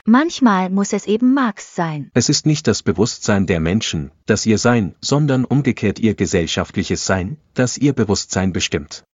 Manchmal muss es eben Marx sein. Es ist nicht das Bewusstsein der Menschen, das ihr Sein, sondern umgekehrt ihr gesellschaftliches Sein, das ihr Bewusstsein bestimmt.